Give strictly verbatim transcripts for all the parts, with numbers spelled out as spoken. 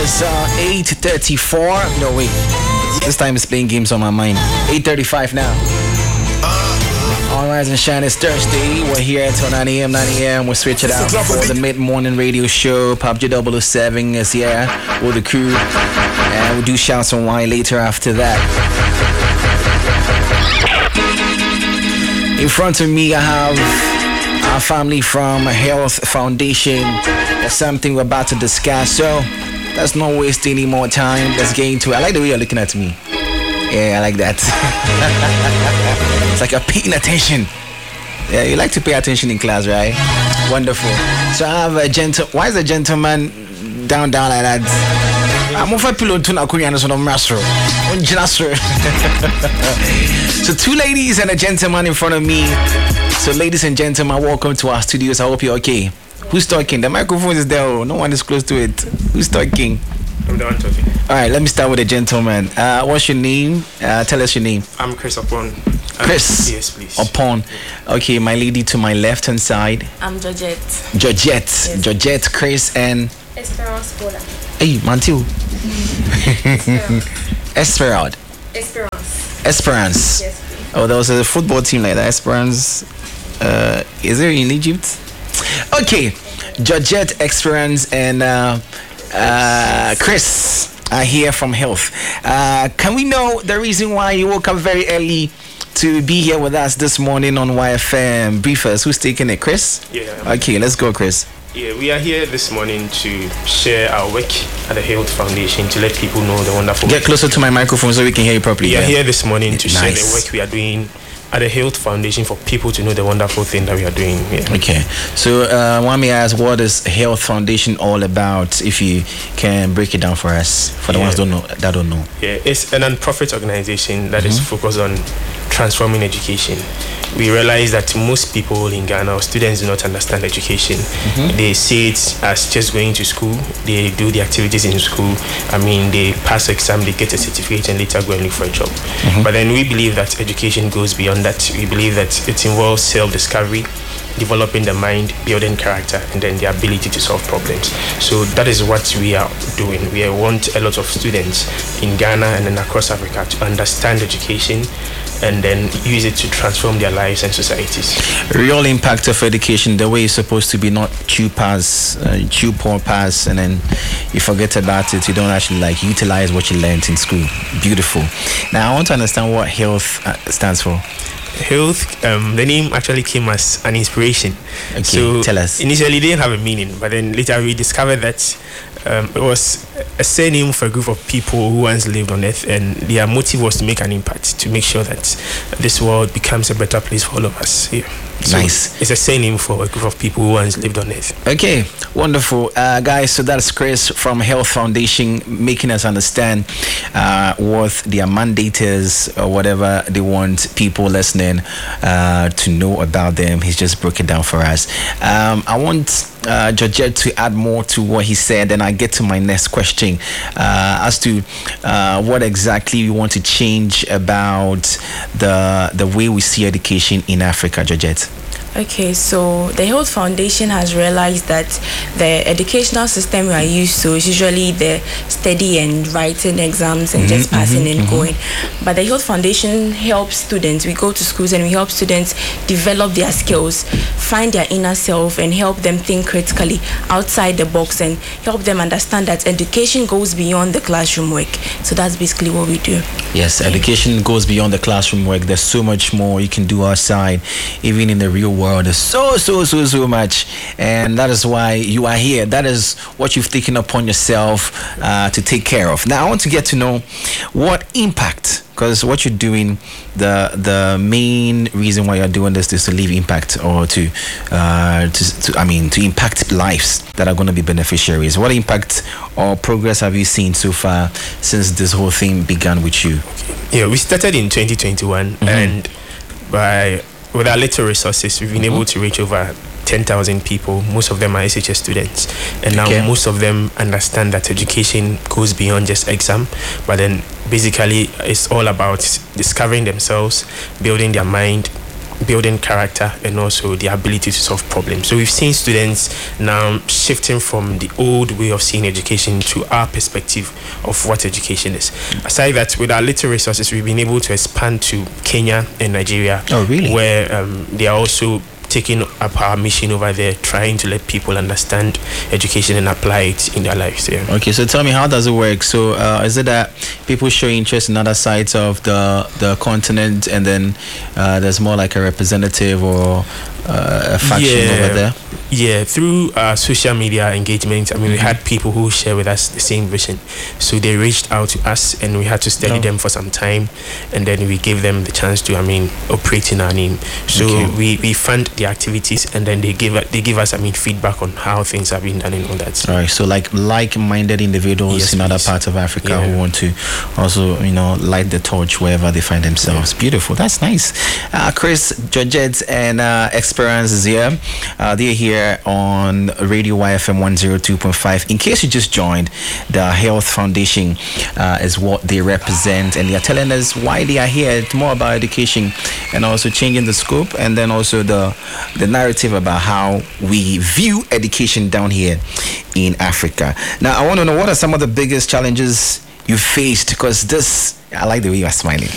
is uh, eight thirty-four. No, wait. This time is playing games on my mind. eight thirty-five now. All Rise and Shine is Thursday. We're here until nine a.m. nine a.m. We'll switch it out for the mid-morning radio show. Pop G double oh seven is here with the crew. And we'll do shouts and wine later after that. In front of me, I have our family from Health Foundation. That's something we're about to discuss. So let's not waste any more time. Let's get into it. I like the way you're looking at me. Yeah, I like that. It's like you're paying attention. Yeah, you like to pay attention in class, right? Wonderful. So I have a gentle. Why is a gentleman down, down like that? I'm over pillow to Nakurian on Master. So two ladies and a gentleman in front of me. So ladies and gentlemen, welcome to our studios. I hope you're okay. Who's talking? The microphone is there. No one is close to it. Who's talking? I'm the one talking. All right, let me start with the gentleman. Uh, what's your name? Uh, tell us your name. I'm Chris Upon. Chris? Yes, please. Upon. Okay, my lady to my left-hand side. I'm Georgette. Georgette. Yes. Georgette, Chris, and... Esperance Bola. Hey, Mantiu. Esperance. Esperance. Esperance. Yes, please. Oh, there was a football team like that. Esperance. Uh, is there in Egypt? Okay. Georgette, Esperance, and... Uh, Uh, Chris, I hear from Health. Uh, can we know the reason why you woke up very early to be here with us this morning on Y F M? Brief us. Who's taking it, Chris? Yeah. Okay, let's go, Chris. Yeah, we are here this morning to share our work at the Health Foundation to let people know the wonderful. Get closer to my microphone so we can hear you properly. We are yeah. here this morning to nice. share the work we are doing at the Health Foundation for people to know the wonderful thing that we are doing. Yeah. Okay, so uh, want me to ask, what is Health Foundation all about? If you can break it down for us, for the yeah. ones don't know that don't know. Yeah, it's a non-profit organization that mm-hmm. is focused on transforming education. We realize that most people in Ghana or students do not understand education. Mm-hmm. They see it as just going to school. They do the activities in school. I mean, they pass exam, they get a certificate, and later go and look for a job. Mm-hmm. But then we believe that education goes beyond that. We believe that it involves self-discovery, developing the mind, building character, and then the ability to solve problems. So that is what we are doing. We want a lot of students in Ghana and then across Africa to understand education and then use it to transform their lives and societies. Real impact of education, the way it's supposed to be, not chew pass, uh, chew pour pass, and then you forget about it. You don't actually like utilize what you learned in school. Beautiful. Now I want to understand what health uh, stands for. Health, um, the name actually came as an inspiration. Okay, so tell us. Initially, it didn't have a meaning, but then later we discovered that um, it was a surname for a group of people who once lived on Earth, and their motive was to make an impact, to make sure that this world becomes a better place for all of us. Yeah. So nice. It's a surname for a group of people who once lived on Earth. Okay, wonderful. Uh, guys, so that's Chris from Health Foundation making us understand uh, what their mandate is or whatever they want people listening uh, to know about them. He's just broken down for us. Um, I want uh, Georgette to add more to what he said, and I get to my next question uh, as to uh, what exactly we want to change about the the way we see education in Africa, Georgette. Okay, so the Health Foundation has realized that the educational system we are used to is usually the study and writing exams and mm-hmm, just passing mm-hmm, and mm-hmm. going. But the Health Foundation helps students. We go to schools and we help students develop their skills, find their inner self, and help them think critically outside the box and help them understand that education goes beyond the classroom work. So that's basically what we do. Yes, education goes beyond the classroom work. There's so much more you can do outside, even in the real world. There's so, so, so, so much. And that is why you are here. That is what you've taken upon yourself uh, to take care of. Now, I want to get to know what impact, because what you're doing, the the main reason why you're doing this is to leave impact or to, uh, to, to I mean, to impact lives that are going to be beneficiaries. What impact or progress have you seen so far since this whole thing began with you? Yeah, we started in twenty twenty-one, mm-hmm. and by with our little resources, we've been mm-hmm. able to reach over ten thousand people. Most of them are S H S students, and now okay. most of them understand that education goes beyond just exam, but then basically it's all about discovering themselves, building their mind, building character and also the ability to solve problems. So we've seen students now shifting from the old way of seeing education to our perspective of what education is. Aside that, with our little resources, we've been able to expand to Kenya and Nigeria. Oh, really? Where um, they are also taking up our mission over there, trying to let people understand education and apply it in their lives. Yeah. Okay, so tell me, how does it work? So uh, is it that people show interest in other sides of the the continent, and then uh, there's more like a representative or uh, a faction yeah. over there? Yeah, through uh, social media engagement, I mean, we had people who share with us the same vision. So they reached out to us, and we had to study No. them for some time, and then we gave them the chance to, I mean, operate in our name. So Okay. we, we fund the activities, and then they give they give us, I mean, feedback on how things have been done and all that. All right, so like like-minded individuals Yes, in other please. parts of Africa Yeah. who want to also, you know, light the torch wherever they find themselves. Beautiful, that's nice. Uh, Chris, Georgette, and uh, Esperance is here. Uh, they're here on Radio Y F M one oh two point five. In case you just joined, the Health Foundation uh, is what they represent, and they are telling us why they are here. It's more about education and also changing the scope, and then also the the narrative about how we view education down here in Africa. Now, I want to know, what are some of the biggest challenges you faced? Because this, I like the way you are smiling.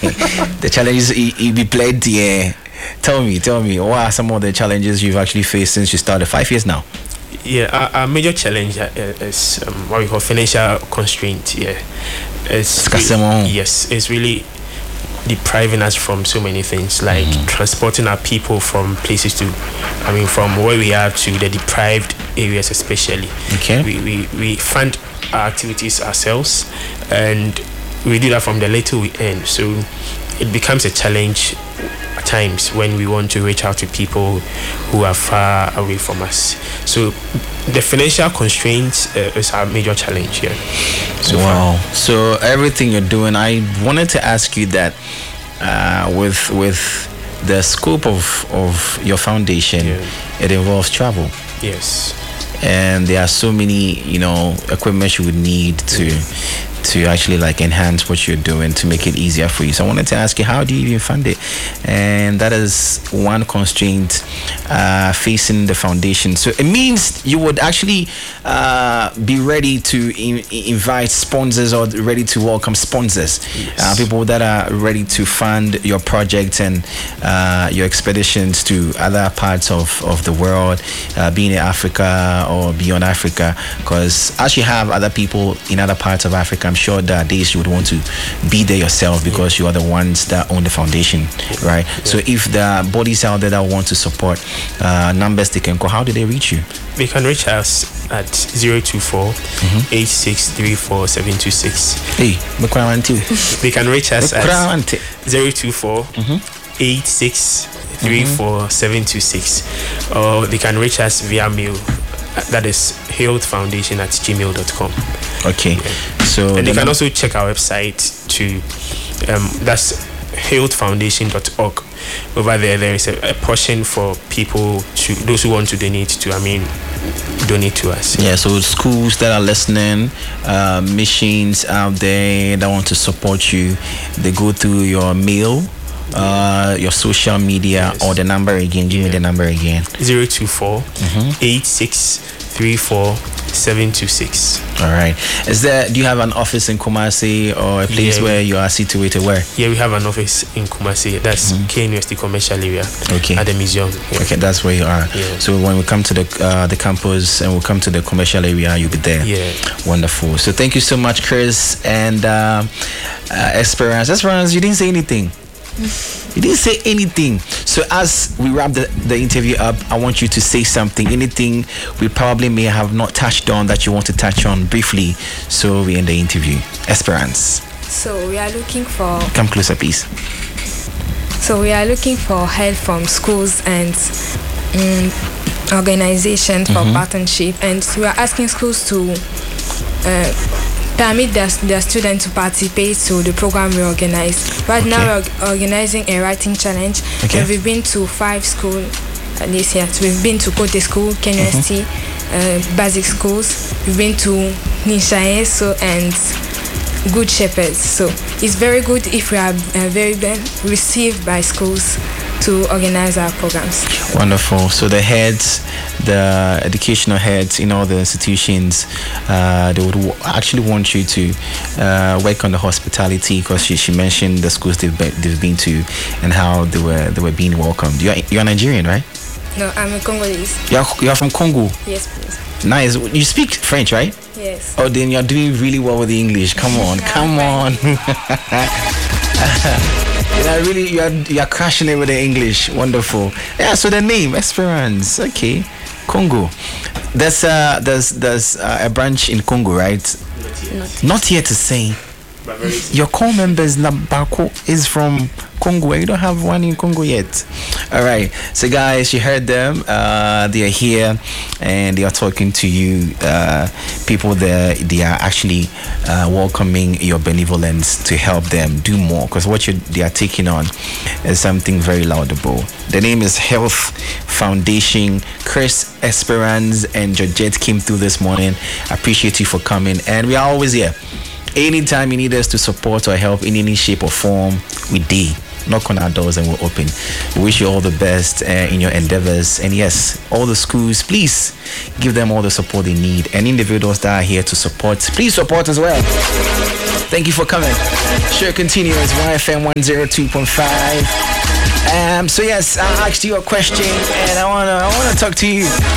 The challenges you, you be played here. Tell me, tell me, what are some of the challenges you've actually faced since you started? Five years now. Yeah, our, our major challenge uh, is um, what we call financial constraint. Yeah, it's Scarcement. yes, it's really depriving us from so many things, like Mm. transporting our people from places to, I mean, from where we are to the deprived areas, especially. Okay. We we, we fund our activities ourselves, and we do that from the little we earn. So it becomes a challenge at times when we want to reach out to people who are far away from us. So the financial constraints uh, is our major challenge here. So Wow. far. So everything you're doing, I wanted to ask you that uh, with with the scope of, of your foundation, Yeah. it involves travel. Yes. And there are so many, you know, equipment you would need to to actually like enhance what you're doing to make it easier for you. So I wanted to ask you, how do you even fund it? And that is one constraint uh, facing the foundation. So it means you would actually uh, be ready to in- invite sponsors, or ready to welcome sponsors, Yes. uh, people that are ready to fund your projects and uh, your expeditions to other parts of, of the world, uh, being in Africa or beyond Africa. Because as you have other people in other parts of Africa, I'm sure there are days you would want to be there yourself, because you are the ones that own the foundation, right? So if there are bodies out there that want to support, uh, numbers they can call, how do they reach you? They can reach us at zero two four, eight six three four, seven two six. Hey, Mekwaranti. They can reach us at Mekwaranti. zero two four, eight six three four, seven two six. Or they can reach us via mail. That is health foundation at gmail dot com. Okay, so And they the can num- also check our website to, um, that's health foundation dot org. Over there, there is a, a portion for people, to those who want to donate to, I mean, donate to us. Yeah, so schools that are listening, uh, missions out there that want to support you, they go through your mail, uh, your social media, Yes. or the number again. Give me the number again. zero two four, eight six three four, seven two six. All right. Is there? Do you have an office in Kumasi, or a place Yeah. where you are situated? Where? Yeah, we have an office in Kumasi. That's K N U S T commercial area. Okay. At the museum. Yeah. Okay, that's where you are. Yeah. So when we come to the uh, the campus and we come to the commercial area, you'll be there. Yeah. Wonderful. So thank you so much, Chris and uh, uh, Esperance. Esperance, you didn't say anything. You didn't say anything. So as we wrap the, the interview up, I want you to say something. Anything we probably may have not touched on that you want to touch on briefly, so we end the interview. Esperance, So we are looking for come closer, please. so we are looking for help from schools and um, organizations for partnership, and we are asking schools to uh, permit their, their students to participate to the program we organize. Right now Okay. we're organizing a writing challenge. Okay. And we've been to five schools uh, this year. So we've been to Kote School, K N U S T, uh, basic schools. We've been to Nishaeso and Good Shepherds. So it's very good if we are uh, very well received by schools to organize our programs. Wonderful. So the heads, the educational heads in all the institutions, uh, they would w- actually want you to uh, work on the hospitality, because she, she mentioned the schools they've been, they've been to and how they were they were being welcomed. You're you're Nigerian, right? No, I'm a Congolese. You're you're from Congo. Yes, please. Nice. You speak French, right? Yes. Oh, then you're doing really well with the English. Come on, come on. Yeah, really, you're you're crashing it with the English. Wonderful. Yeah. So the name Esperance. Okay, Congo. There's uh there's there's uh, a branch in Congo, right? Not Not here to say. Your core members Nabako is from Congo. You don't have one in Congo yet. All right. So guys, you heard them. Uh, they are here and they are talking to you. Uh, people there, they are actually uh, welcoming your benevolence to help them do more, because what you they are taking on is something very laudable. The name is Health Foundation. Chris Esperance and Georgette came through this morning. I appreciate you for coming, and we are always here. Anytime you need us to support or help in any shape or form, we do. Knock on our doors and we're open. We wish you all the best uh, in your endeavors. And yes, all the schools, please give them all the support they need. And individuals that are here to support, please support as well. Thank you for coming. Sure continues. Y F M one oh two point five. Um, so yes, I asked you a question and I wanna I wanna talk to you.